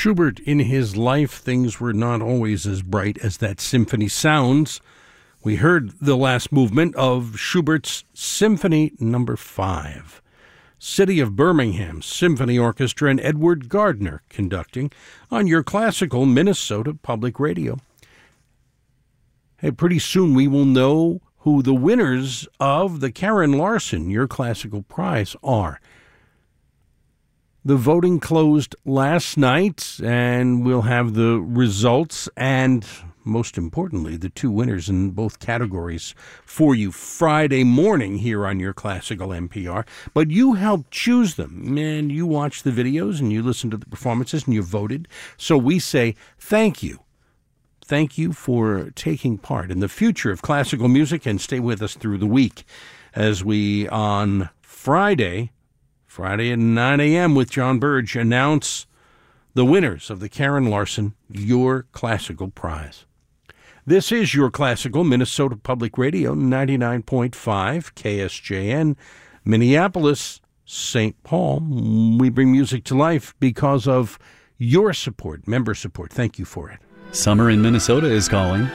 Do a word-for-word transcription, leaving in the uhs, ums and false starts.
Schubert, in his life, things were not always as bright as that symphony sounds. We heard the last movement of Schubert's Symphony Number Five. City of Birmingham Symphony Orchestra and Edward Gardner conducting on your classical Minnesota Public Radio. Hey, pretty soon we will know who the winners of the Karen Larson Your Classical Prize are. The voting closed last night, and we'll have the results and, most importantly, the two winners in both categories for you Friday morning here on Your Classical N P R. But you helped choose them, and you watched the videos, and you listened to the performances, and you voted. So we say thank you. Thank you for taking part in the future of classical music, and stay with us through the week as we, on Friday, Friday at nine a.m. with John Burge, announce the winners of the Karen Larson Your Classical Prize. This is Your Classical Minnesota Public Radio, ninety-nine point five K S J N, Minneapolis, Saint Paul. We bring music to life because of your support, member support. Thank you for it. Summer in Minnesota is calling.